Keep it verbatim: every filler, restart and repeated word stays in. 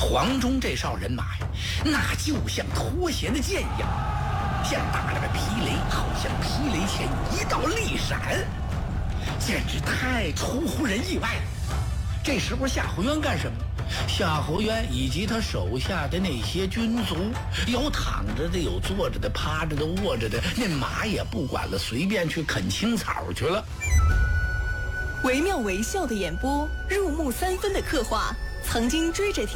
黄忠这哨人马呀，那就像脱弦的箭一样，像打了个霹雷，好像霹雷前一道利闪，简直太出乎人意外了。这时候夏侯渊干什么？夏侯渊以及他手下的那些军卒，有躺着的，有坐着的，趴着的，卧着的，那马也不管了，随便去啃青草去了。 惟妙惟肖的演播，入木三分的刻画，曾经追着